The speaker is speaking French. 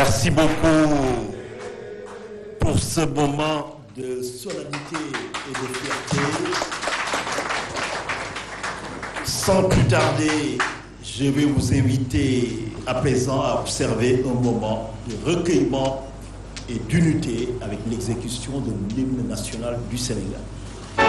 Merci beaucoup pour ce moment de solennité et de fierté. Sans plus tarder, je vais vous inviter à présent à observer un moment de recueillement et d'unité avec l'exécution de l'hymne national du Sénégal.